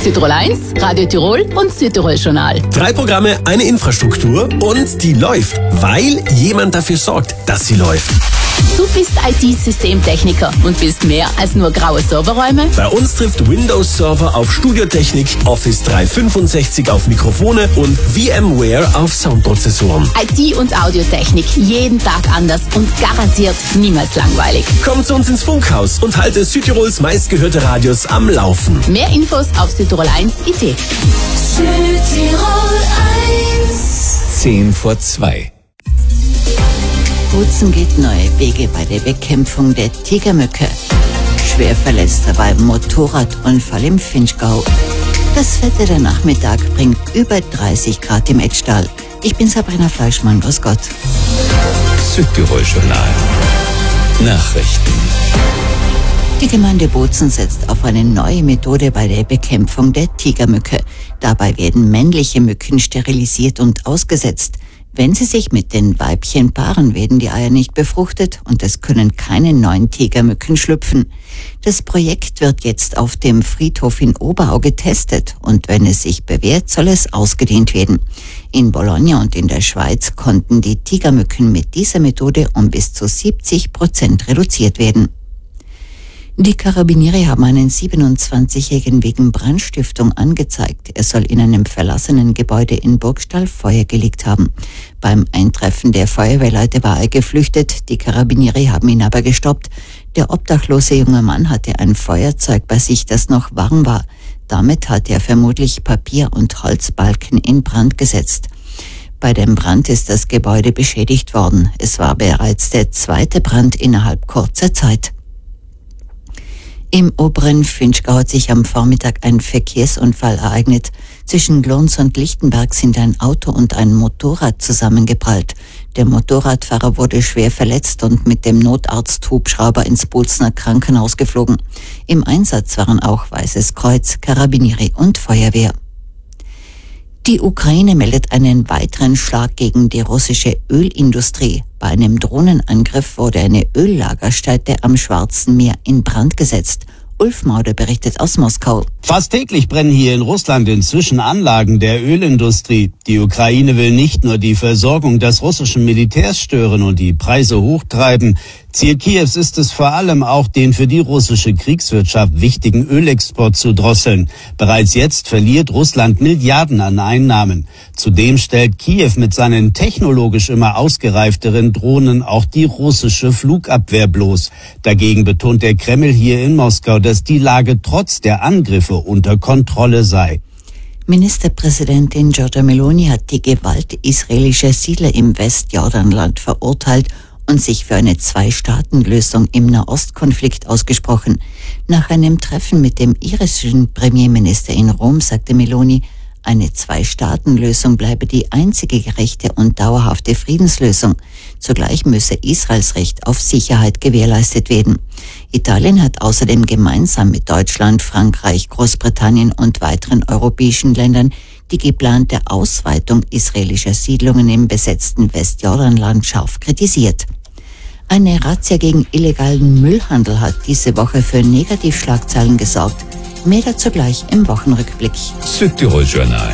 Südtirol 1, Radio Tirol und Südtirol Journal. 3 Programme, eine Infrastruktur und die läuft, weil jemand dafür sorgt, dass sie läuft. Du bist IT-Systemtechniker und willst mehr als nur graue Serverräume? Bei uns trifft Windows Server auf Studiotechnik, Office 365 auf Mikrofone und VMware auf Soundprozessoren. IT- und Audiotechnik, jeden Tag anders und garantiert niemals langweilig. Komm zu uns ins Funkhaus und halte Südtirols meistgehörte Radios am Laufen. Mehr Infos auf Südtirol1.it. Südtirol 1. 1:10. Bozen geht neue Wege bei der Bekämpfung der Tigermücke. Schwerverletzter beim Motorradunfall im Vinschgau. Das Wetter der Nachmittag bringt über 30 Grad im Etztal. Ich bin Sabrina Fleischmann, grüß Gott. Südtirol Journal. Nachrichten. Die Gemeinde Bozen setzt auf eine neue Methode bei der Bekämpfung der Tigermücke. Dabei werden männliche Mücken sterilisiert und ausgesetzt. Wenn sie sich mit den Weibchen paaren, werden die Eier nicht befruchtet und es können keine neuen Tigermücken schlüpfen. Das Projekt wird jetzt auf dem Friedhof in Oberau getestet und wenn es sich bewährt, soll es ausgedehnt werden. In Bologna und in der Schweiz konnten die Tigermücken mit dieser Methode um bis zu 70% reduziert werden. Die Karabinieri haben einen 27-Jährigen wegen Brandstiftung angezeigt. Er soll in einem verlassenen Gebäude in Burgstall Feuer gelegt haben. Beim Eintreffen der Feuerwehrleute war er geflüchtet. Die Karabinieri haben ihn aber gestoppt. Der obdachlose junge Mann hatte ein Feuerzeug bei sich, das noch warm war. Damit hat er vermutlich Papier- und Holzbalken in Brand gesetzt. Bei dem Brand ist das Gebäude beschädigt worden. Es war bereits der 2. Brand innerhalb kurzer Zeit. Im oberen Vinschgau hat sich am Vormittag ein Verkehrsunfall ereignet. Zwischen Glons und Lichtenberg sind ein Auto und ein Motorrad zusammengeprallt. Der Motorradfahrer wurde schwer verletzt und mit dem Notarzthubschrauber ins Bozener Krankenhaus geflogen. Im Einsatz waren auch Weißes Kreuz, Karabinieri und Feuerwehr. Die Ukraine meldet einen weiteren Schlag gegen die russische Ölindustrie. Bei einem Drohnenangriff wurde eine Öllagerstätte am Schwarzen Meer in Brand gesetzt. Ulf Mauder berichtet aus Moskau. Fast täglich brennen hier in Russland inzwischen Anlagen der Ölindustrie. Die Ukraine will nicht nur die Versorgung des russischen Militärs stören und die Preise hochtreiben. Ziel Kiews ist es vor allem auch, den für die russische Kriegswirtschaft wichtigen Ölexport zu drosseln. Bereits jetzt verliert Russland Milliarden an Einnahmen. Zudem stellt Kiew mit seinen technologisch immer ausgereifteren Drohnen auch die russische Flugabwehr bloß. Dagegen betont der Kreml hier in Moskau, dass die Lage trotz der Angriffe unter Kontrolle sei. Ministerpräsidentin Giorgia Meloni hat die Gewalt israelischer Siedler im Westjordanland verurteilt und sich für eine 2-Staaten-Lösung im Nahostkonflikt ausgesprochen. Nach einem Treffen mit dem irischen Premierminister in Rom sagte Meloni, eine 2-Staaten-Lösung bleibe die einzige gerechte und dauerhafte Friedenslösung. Zugleich müsse Israels Recht auf Sicherheit gewährleistet werden. Italien hat außerdem gemeinsam mit Deutschland, Frankreich, Großbritannien und weiteren europäischen Ländern die geplante Ausweitung israelischer Siedlungen im besetzten Westjordanland scharf kritisiert. Eine Razzia gegen illegalen Müllhandel hat diese Woche für Negativschlagzeilen gesorgt. Mehr dazu gleich im Wochenrückblick. Südtirol Journal.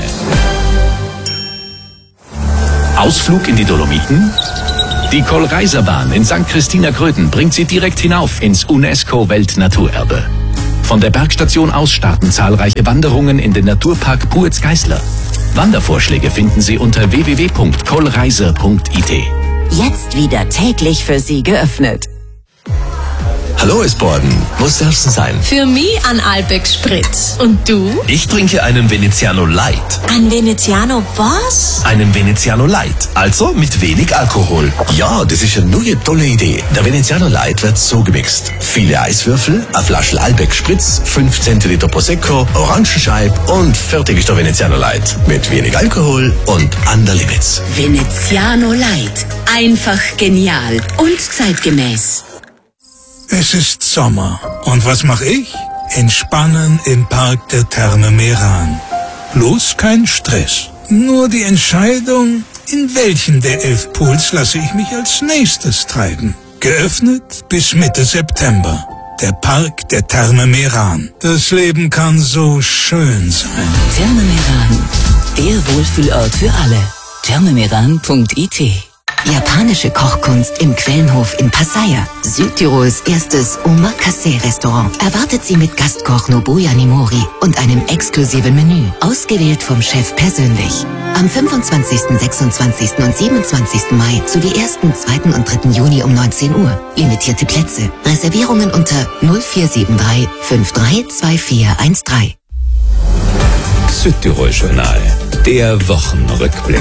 Ausflug in die Dolomiten? Die Kohlreiserbahn in St. Christina Gröden bringt Sie direkt hinauf ins UNESCO-Weltnaturerbe. Von der Bergstation aus starten zahlreiche Wanderungen in den Naturpark Puetz-Geißler. Wandervorschläge finden Sie unter www.kohlreiser.it. Jetzt wieder täglich für Sie geöffnet. Hallo Esborden, was darf's denn sein? Für mich ein Albeck Spritz. Und du? Ich trinke einen Veneziano Light. Ein Veneziano was? Einen Veneziano Light, also mit wenig Alkohol. Ja, das ist eine neue tolle Idee. Der Veneziano Light wird so gemixt. Viele Eiswürfel, eine Flasche Albeck Spritz, 5 Zentiliter Prosecco, Orangenscheib und fertig ist der Veneziano Light. Mit wenig Alkohol und under limits. Veneziano Light. Einfach genial und zeitgemäß. Es ist Sommer. Und was mache ich? Entspannen im Park der Therme Meran. Bloß kein Stress. Nur die Entscheidung, in welchen der 11 Pools lasse ich mich als nächstes treiben. Geöffnet bis Mitte September. der Park der Therme Meran. Das Leben kann so schön sein. Therme Meran, der Wohlfühlort für alle. thermemeran.it. Japanische Kochkunst im Quellenhof in Pasaya. Südtirols erstes Omakase-Restaurant erwartet Sie mit Gastkoch Nobuya Nimori und einem exklusiven Menü, ausgewählt vom Chef persönlich. Am 25., 26. und 27. Mai sowie 1., 2. und 3. Juni um 19 Uhr. Limitierte Plätze. Reservierungen unter 0473 532413. Südtirol Journal, der Wochenrückblick.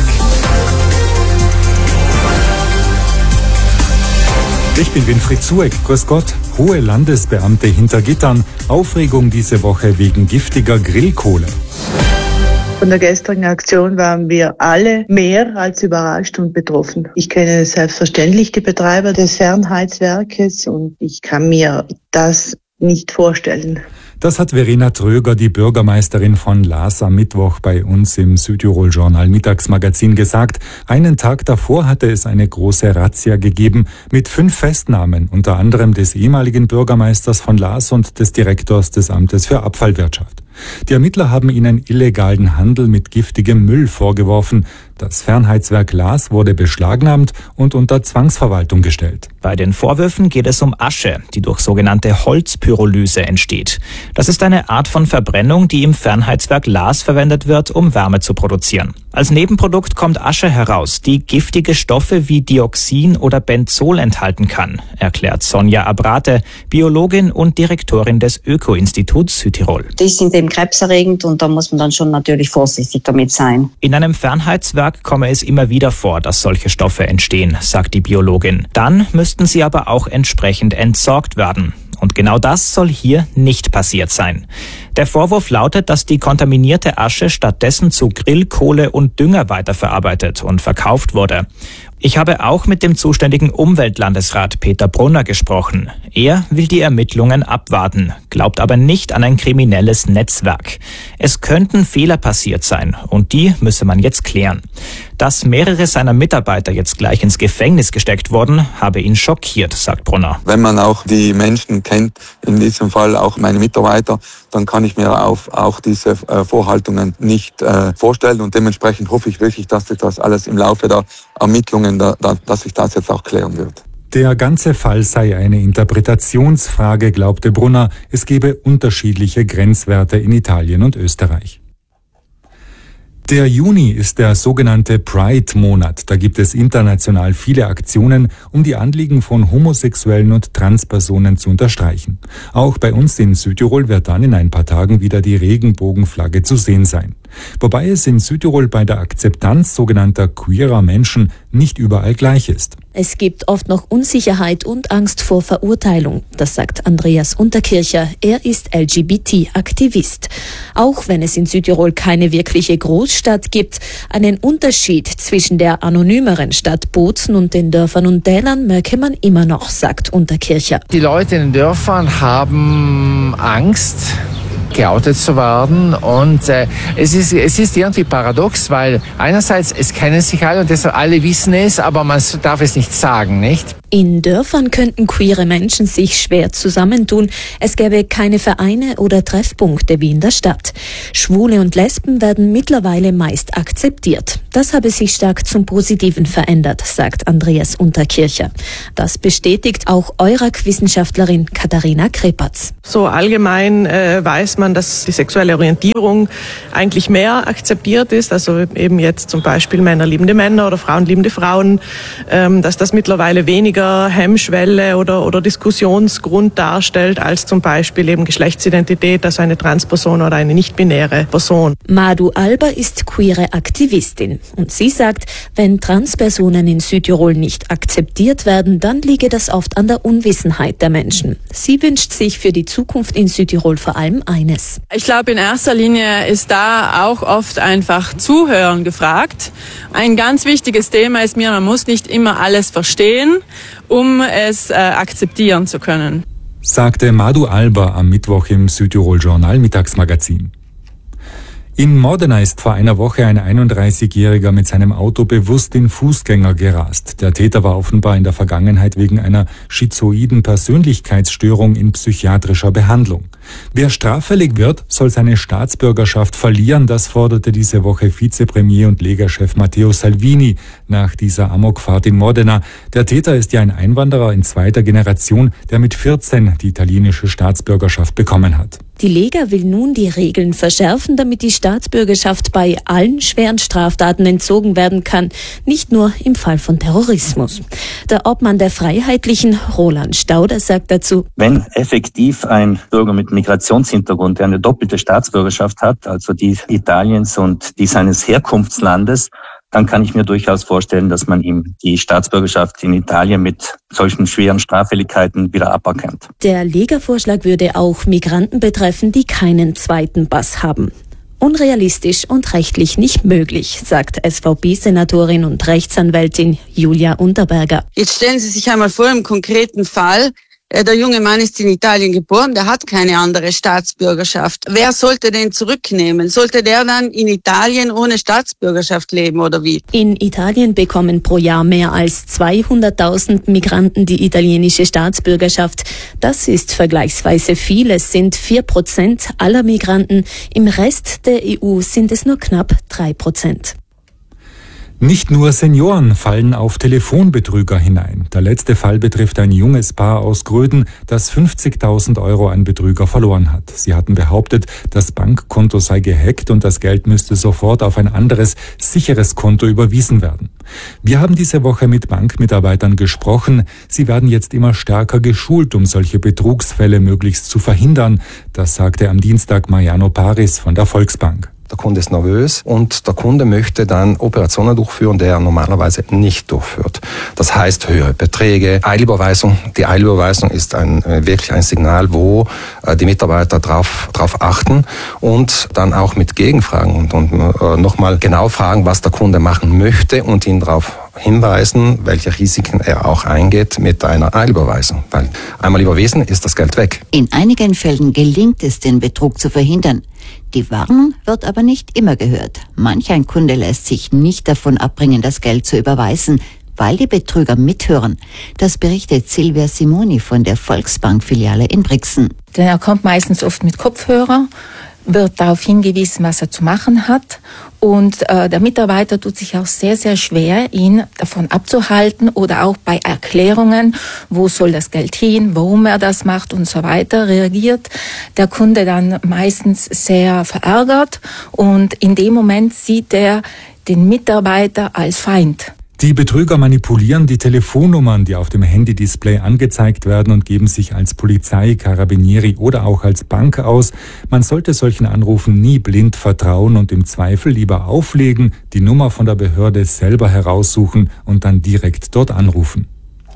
Ich bin Winfried Zueck. Grüß Gott. Hohe Landesbeamte hinter Gittern. Aufregung diese Woche wegen giftiger Grillkohle. Von der gestrigen Aktion waren wir alle mehr als überrascht und betroffen. Ich kenne selbstverständlich die Betreiber des Fernheizwerkes und ich kann mir das nicht vorstellen. Das hat Verena Tröger, die Bürgermeisterin von Laas, am Mittwoch bei uns im Südtirol Journal Mittagsmagazin gesagt. Einen Tag davor hatte es eine große Razzia gegeben mit 5 Festnahmen, unter anderem des ehemaligen Bürgermeisters von Laas und des Direktors des Amtes für Abfallwirtschaft. Die Ermittler haben ihnen illegalen Handel mit giftigem Müll vorgeworfen. Das Fernheizwerk Laas wurde beschlagnahmt und unter Zwangsverwaltung gestellt. Bei den Vorwürfen geht es um Asche, die durch sogenannte Holzpyrolyse entsteht. Das ist eine Art von Verbrennung, die im Fernheizwerk Laas verwendet wird, um Wärme zu produzieren. Als Nebenprodukt kommt Asche heraus, die giftige Stoffe wie Dioxin oder Benzol enthalten kann, erklärt Sonja Abrate, Biologin und Direktorin des Öko-Instituts Südtirol. Die sind eben krebserregend und da muss man dann schon natürlich vorsichtig damit sein. In einem Fernheizwerk komme es immer wieder vor, dass solche Stoffe entstehen, sagt die Biologin. Dann müssten sie aber auch entsprechend entsorgt werden. Und genau das soll hier nicht passiert sein. Der Vorwurf lautet, dass die kontaminierte Asche stattdessen zu Grillkohle und Dünger weiterverarbeitet und verkauft wurde. Ich habe auch mit dem zuständigen Umweltlandesrat Peter Brunner gesprochen. Er will die Ermittlungen abwarten, glaubt aber nicht an ein kriminelles Netzwerk. Es könnten Fehler passiert sein und die müsse man jetzt klären. Dass mehrere seiner Mitarbeiter jetzt gleich ins Gefängnis gesteckt wurden, habe ihn schockiert, sagt Brunner. Wenn man auch die Menschen kennt, in diesem Fall auch meine Mitarbeiter, dann kann ich mir auch diese Vorhaltungen nicht vorstellen und dementsprechend hoffe ich wirklich, dass sich das alles im Laufe der Ermittlungen, dass sich das jetzt auch klären wird. Der ganze Fall sei eine Interpretationsfrage, glaubte Brunner. Es gebe unterschiedliche Grenzwerte in Italien und Österreich. Der Juni ist der sogenannte Pride-Monat. Da gibt es international viele Aktionen, um die Anliegen von homosexuellen und Transpersonen zu unterstreichen. Auch bei uns in Südtirol wird dann in ein paar Tagen wieder die Regenbogenflagge zu sehen sein. Wobei es in Südtirol bei der Akzeptanz sogenannter queerer Menschen nicht überall gleich ist. Es gibt oft noch Unsicherheit und Angst vor Verurteilung. Das sagt Andreas Unterkircher. Er ist LGBT-Aktivist. Auch wenn es in Südtirol keine wirkliche Großstadt gibt, einen Unterschied zwischen der anonymeren Stadt Bozen und den Dörfern und Tälern merke man immer noch, sagt Unterkircher. Die Leute in den Dörfern haben Angst, geoutet zu werden und es ist irgendwie paradox, weil einerseits es kennen sich alle und deshalb alle wissen es, aber man darf es nicht sagen, nicht? In Dörfern könnten queere Menschen sich schwer zusammentun. Es gäbe keine Vereine oder Treffpunkte wie in der Stadt. Schwule und Lesben werden mittlerweile meist akzeptiert. Das habe sich stark zum Positiven verändert, sagt Andreas Unterkircher. Das bestätigt auch Eurac-Wissenschaftlerin Katharina Krepatz. So allgemein weiß man, dass die sexuelle Orientierung eigentlich mehr akzeptiert ist. Also eben jetzt zum Beispiel Männer liebende Männer oder Frauen liebende Frauen, dass das mittlerweile weniger Hemmschwelle oder Diskussionsgrund darstellt als zum Beispiel eben Geschlechtsidentität, also eine Transperson oder eine nicht-binäre Person. Madu Alba ist queere Aktivistin und sie sagt, wenn Transpersonen in Südtirol nicht akzeptiert werden, dann liege das oft an der Unwissenheit der Menschen. Sie wünscht sich für die Zukunft in Südtirol vor allem eines. Ich glaube, in erster Linie ist da auch oft einfach Zuhören gefragt. Ein ganz wichtiges Thema ist mir, man muss nicht immer alles verstehen, um es akzeptieren zu können. Sagte Madu Alba am Mittwoch im Südtirol Journal Mittagsmagazin. In Modena ist vor einer Woche ein 31-Jähriger mit seinem Auto bewusst in Fußgänger gerast. Der Täter war offenbar in der Vergangenheit wegen einer schizoiden Persönlichkeitsstörung in psychiatrischer Behandlung. Wer straffällig wird, soll seine Staatsbürgerschaft verlieren. Das forderte diese Woche Vizepremier und Lega-Chef Matteo Salvini nach dieser Amokfahrt in Modena. Der Täter ist ja ein Einwanderer in zweiter Generation, der mit 14 die italienische Staatsbürgerschaft bekommen hat. Die Lega will nun die Regeln verschärfen, damit die Staatsbürgerschaft bei allen schweren Straftaten entzogen werden kann, nicht nur im Fall von Terrorismus. Der Obmann der Freiheitlichen, Roland Stauder, sagt dazu: Wenn effektiv ein Bürger mit Migrationshintergrund, der eine doppelte Staatsbürgerschaft hat, also die Italiens und die seines Herkunftslandes, dann kann ich mir durchaus vorstellen, dass man ihm die Staatsbürgerschaft in Italien mit solchen schweren Straffälligkeiten wieder aberkennt. Der Lega-Vorschlag würde auch Migranten betreffen, die keinen zweiten Pass haben. Unrealistisch und rechtlich nicht möglich, sagt SVP-Senatorin und Rechtsanwältin Julia Unterberger. Jetzt stellen Sie sich einmal vor, im konkreten Fall, der junge Mann ist in Italien geboren, der hat keine andere Staatsbürgerschaft. Wer sollte den zurücknehmen? Sollte der dann in Italien ohne Staatsbürgerschaft leben oder wie? In Italien bekommen pro Jahr mehr als 200.000 Migranten die italienische Staatsbürgerschaft. Das ist vergleichsweise viel. Es sind 4% aller Migranten. Im Rest der EU sind es nur knapp 3%. Nicht nur Senioren fallen auf Telefonbetrüger hinein. Der letzte Fall betrifft ein junges Paar aus Gröden, das 50.000 € an Betrüger verloren hat. Sie hatten behauptet, das Bankkonto sei gehackt und das Geld müsste sofort auf ein anderes, sicheres Konto überwiesen werden. Wir haben diese Woche mit Bankmitarbeitern gesprochen. Sie werden jetzt immer stärker geschult, um solche Betrugsfälle möglichst zu verhindern. Das sagte am Dienstag Mariano Paris von der Volksbank. Der Kunde ist nervös und der Kunde möchte dann Operationen durchführen, die er normalerweise nicht durchführt. Das heißt höhere Beträge, Eilüberweisung. Die Eilüberweisung ist wirklich ein Signal, wo die Mitarbeiter drauf achten und dann auch mit Gegenfragen und nochmal genau fragen, was der Kunde machen möchte und ihn darauf hinweisen, welche Risiken er auch eingeht mit einer Eilüberweisung. Weil einmal überwiesen ist das Geld weg. In einigen Fällen gelingt es, den Betrug zu verhindern. Die Warnung wird aber nicht immer gehört. Manch ein Kunde lässt sich nicht davon abbringen, das Geld zu überweisen, weil die Betrüger mithören. Das berichtet Silvia Simoni von der Volksbank-Filiale in Brixen. Denn er kommt meistens oft mit Kopfhörer, wird darauf hingewiesen, was er zu machen hat. Und der Mitarbeiter tut sich auch sehr, sehr schwer, ihn davon abzuhalten oder auch bei Erklärungen, wo soll das Geld hin, warum er das macht und so weiter, reagiert der Kunde dann meistens sehr verärgert und in dem Moment sieht er den Mitarbeiter als Feind. Die Betrüger manipulieren die Telefonnummern, die auf dem Handy-Display angezeigt werden und geben sich als Polizei, Carabinieri oder auch als Bank aus. Man sollte solchen Anrufen nie blind vertrauen und im Zweifel lieber auflegen, die Nummer von der Behörde selber heraussuchen und dann direkt dort anrufen.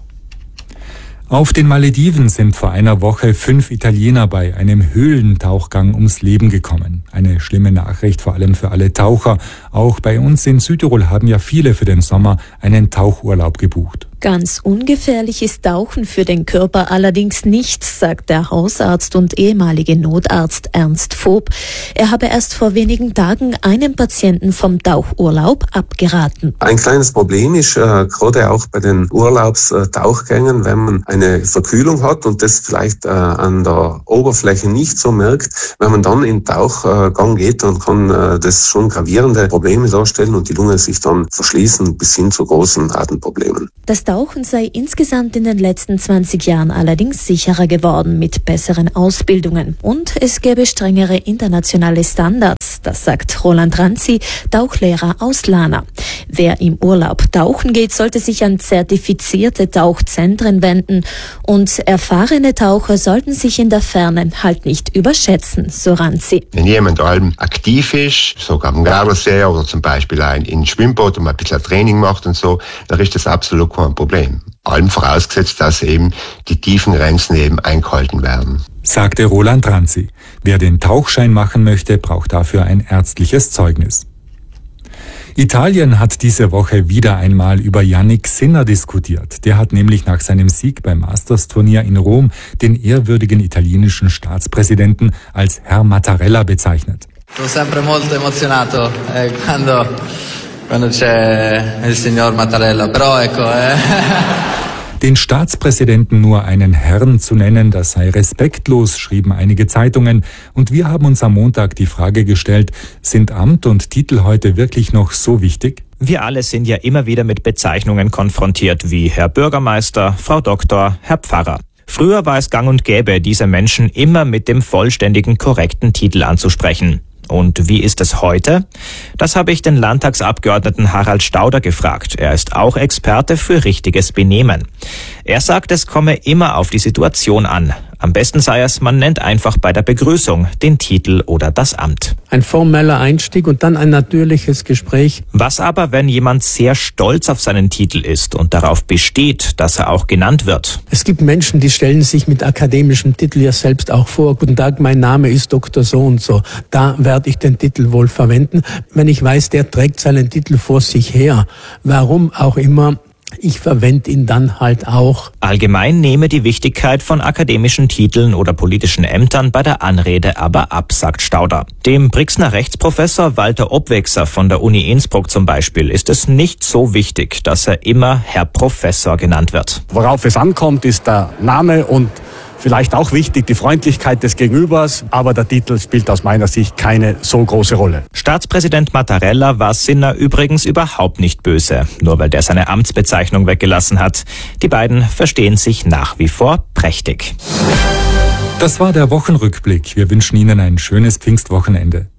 Auf den Malediven sind vor einer Woche 5 Italiener bei einem Höhlentauchgang ums Leben gekommen. Eine schlimme Nachricht, vor allem für alle Taucher. Auch bei uns in Südtirol haben ja viele für den Sommer einen Tauchurlaub gebucht. Ganz ungefährlich ist Tauchen für den Körper allerdings nicht, sagt der Hausarzt und ehemalige Notarzt Ernst Vob. Er habe erst vor wenigen Tagen einem Patienten vom Tauchurlaub abgeraten. Ein kleines Problem ist gerade auch bei den Urlaubstauchgängen, wenn man eine Verkühlung hat und das vielleicht an der Oberfläche nicht so merkt, wenn man dann in den Tauchgang geht, dann kann das schon gravierende Probleme darstellen und die Lunge sich dann verschließen bis hin zu großen Atemproblemen. Das Tauchen sei insgesamt in den letzten 20 Jahren allerdings sicherer geworden mit besseren Ausbildungen. Und es gäbe strengere internationale Standards, das sagt Roland Ranzi, Tauchlehrer aus Lana. Wer im Urlaub tauchen geht, sollte sich an zertifizierte Tauchzentren wenden und erfahrene Taucher sollten sich in der Ferne halt nicht überschätzen, so Ranzi. Wenn jemand allem aktiv ist, sogar am Gardasee oder zum Beispiel in Schwimmboot und mal ein bisschen Training macht und so, dann ist das absolut kein Problem. Allem vorausgesetzt, dass eben die tiefen Grenzen eben eingehalten werden. Sagte Roland Ranzi. Wer den Tauchschein machen möchte, braucht dafür ein ärztliches Zeugnis. Italien hat diese Woche wieder einmal über Yannick Sinner diskutiert. Der hat nämlich nach seinem Sieg beim Masters-Turnier in Rom den ehrwürdigen italienischen Staatspräsidenten als Herr Mattarella bezeichnet. Sono sempre molto emozionato quando c'è il signor Mattarella, però ecco. Den Staatspräsidenten nur einen Herrn zu nennen, das sei respektlos, schrieben einige Zeitungen. Und wir haben uns am Montag die Frage gestellt, sind Amt und Titel heute wirklich noch so wichtig? Wir alle sind ja immer wieder mit Bezeichnungen konfrontiert, wie Herr Bürgermeister, Frau Doktor, Herr Pfarrer. Früher war es gang und gäbe, diese Menschen immer mit dem vollständigen, korrekten Titel anzusprechen. Und wie ist es heute? Das habe ich den Landtagsabgeordneten Harald Stauder gefragt. Er ist auch Experte für richtiges Benehmen. Er sagt, es komme immer auf die Situation an. Am besten sei es, man nennt einfach bei der Begrüßung den Titel oder das Amt. Ein formeller Einstieg und dann ein natürliches Gespräch. Was aber, wenn jemand sehr stolz auf seinen Titel ist und darauf besteht, dass er auch genannt wird? Es gibt Menschen, die stellen sich mit akademischem Titel ja selbst auch vor. Guten Tag, mein Name ist Dr. So und so. Da werde ich den Titel wohl verwenden. Wenn ich weiß, der trägt seinen Titel vor sich her, warum auch immer, ich verwende ihn dann halt auch. Allgemein nehme die Wichtigkeit von akademischen Titeln oder politischen Ämtern bei der Anrede aber ab, sagt Stauder. Dem Brixner Rechtsprofessor Walter Obwechser von der Uni Innsbruck zum Beispiel ist es nicht so wichtig, dass er immer Herr Professor genannt wird. Worauf es ankommt, ist der Name und vielleicht auch wichtig, die Freundlichkeit des Gegenübers, aber der Titel spielt aus meiner Sicht keine so große Rolle. Staatspräsident Mattarella war Sinner übrigens überhaupt nicht böse, nur weil der seine Amtsbezeichnung weggelassen hat. Die beiden verstehen sich nach wie vor prächtig. Das war der Wochenrückblick. Wir wünschen Ihnen ein schönes Pfingstwochenende.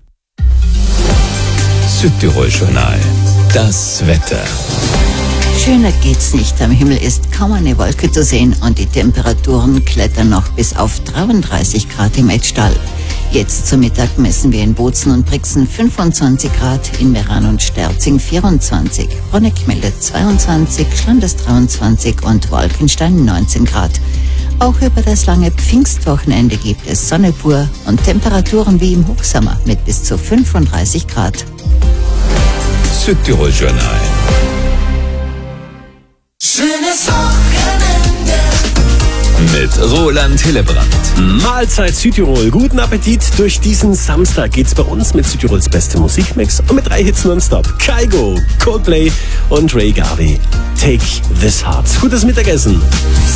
Südtirol Journal. Das Wetter. Schöner geht's nicht. Am Himmel ist kaum eine Wolke zu sehen und die Temperaturen klettern noch bis auf 33 Grad im Etzstall. Jetzt zum Mittag messen wir in Bozen und Brixen 25 Grad, in Meran und Sterzing 24, Honeck meldet 22, Schlanders 23 und Wolkenstein 19 Grad. Auch über das lange Pfingstwochenende gibt es Sonne pur und Temperaturen wie im Hochsommer mit bis zu 35 Grad. Südtirol Journal. Schönes Wochenende mit Roland Hillebrand. Mahlzeit Südtirol, guten Appetit. Durch diesen Samstag geht's bei uns mit Südtirols beste Musikmix und mit 3 Hits nonstop. Kygo, Coldplay und Ray Garvey. Take This Heart. Gutes Mittagessen.